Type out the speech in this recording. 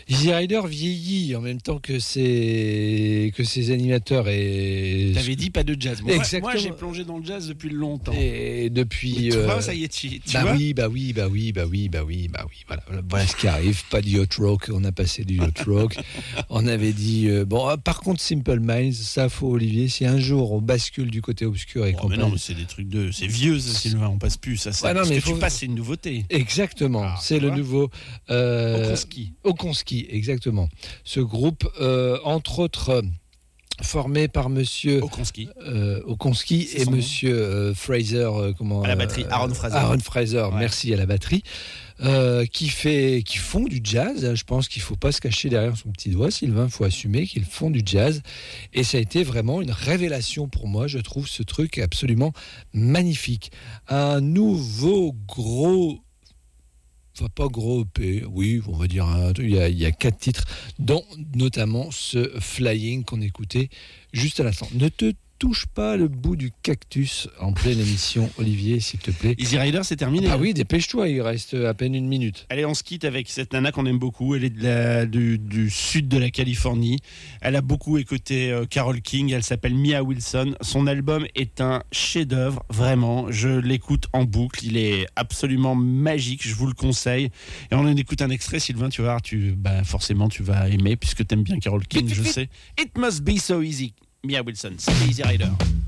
Easy Rider vieillit en même temps que ses animateurs et. T'avais dit pas de jazz. Exactement. Moi, j'ai plongé dans le jazz depuis longtemps. Et depuis. Tu vois, ça y est, tu vois. Oui. Voilà ce qui arrive. Pas du yacht rock. On a passé du yacht rock. On avait dit. Par contre, Simple Minds, ça faut Olivier. Si un jour on bascule du côté obscur et mais non, mais c'est des trucs c'est vieux, Sylvain. On passe plus. Ça, parce que tu passes, c'est une nouveauté. Exactement. C'est le nouveau. Okonski, exactement. Ce groupe, entre autres, formé par monsieur Okonski et monsieur Fraser, à la batterie, Aaron Fraser, ouais. Merci, à la batterie, qui font du jazz. Je pense qu'il ne faut pas se cacher derrière son petit doigt, Sylvain, il faut assumer qu'ils font du jazz. Et ça a été vraiment une révélation pour moi. Je trouve ce truc absolument magnifique. Un nouveau gros... Enfin, pas gros EP, oui, on va dire, il y a 4 titres, dont notamment ce Flying qu'on écoutait juste à l'instant. Ne te touche pas le bout du cactus en pleine émission, Olivier, s'il te plaît. Easy Rider, c'est terminé. Ah oui, dépêche-toi, il reste à peine 1 minute. Allez, on se quitte avec cette nana qu'on aime beaucoup. Elle est du sud de la Californie. Elle a beaucoup écouté Carole King. Elle s'appelle Mia Wilson. Son album est un chef-d'œuvre, vraiment. Je l'écoute en boucle. Il est absolument magique. Je vous le conseille. Et on en écoute un extrait, Sylvain. Tu vas voir, forcément, tu vas aimer puisque tu aimes bien Carole King, je sais. It Must Be So Easy. Mia Wilson, c'est Easy Rider.